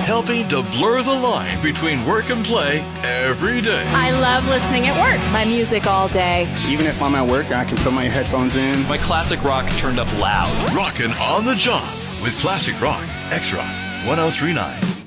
helping to blur the line between work and play every day. I love listening at work. My music all day. Even if I'm at work, I can put my headphones in. My classic rock turned up loud. Rockin' on the job with Classic Rock, X-Rock 1039.